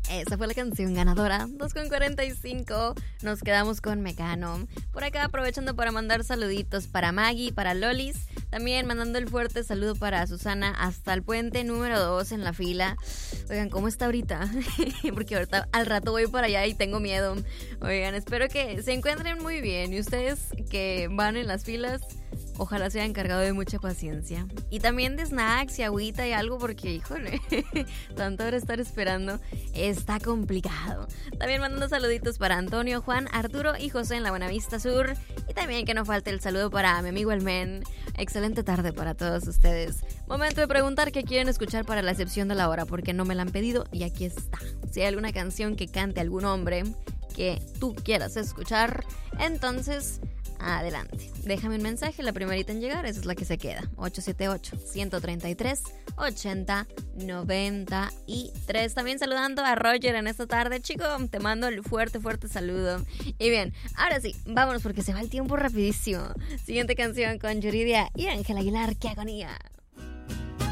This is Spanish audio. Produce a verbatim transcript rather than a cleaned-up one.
Esa fue la canción ganadora. dos con cuarenta y cinco. Nos quedamos con Mecano. Por acá aprovechando para mandar saluditos para Maggie, para Lolis. También mandando el fuerte saludo para Susana hasta el puente número dos en la fila. Oigan, ¿cómo está ahorita? Porque ahorita al rato voy para allá y tengo miedo. Oigan, espero que se encuentren muy bien. Y ustedes que van en las filas, ojalá se hayan cargado de mucha paciencia. Y también de snacks y agüita y algo porque, híjole, tanto hora estar esperando está complicado. También mandando saluditos para Antonio, Juan, Arturo y José en la Buenavista Sur. Y también que no falte el saludo para mi amigo el Men. Excelente tarde para todos ustedes. Momento de preguntar qué quieren escuchar para la excepción de la hora, porque no me la han pedido y aquí está. Si hay alguna canción que cante algún hombre que tú quieras escuchar, entonces adelante, déjame un mensaje, la primerita en llegar, esa es la que se queda. Ocho siete ocho, uno tres tres, ocho cero nueve tres. También saludando a Roger en esta tarde. Chico, te mando el fuerte, fuerte saludo. Y bien, ahora sí, vámonos porque se va el tiempo rapidísimo. Siguiente canción con Yuridia y Ángel Aguilar, ¡qué agonía!